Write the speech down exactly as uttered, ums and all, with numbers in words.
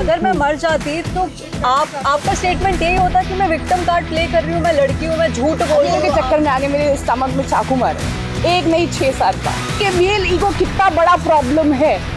अगर मैं मर जाती तो आप आपका स्टेटमेंट यही होता कि मैं विक्टिम कार्ड प्ले कर रही हूँ, मैं लड़की हूँ, मैं झूठ बोल रही हूँ के चक्कर में आगे मेरे स्टमक में चाकू मारे, एक नहीं छह सात का। कि मेल ईगो कितना बड़ा प्रॉब्लम है।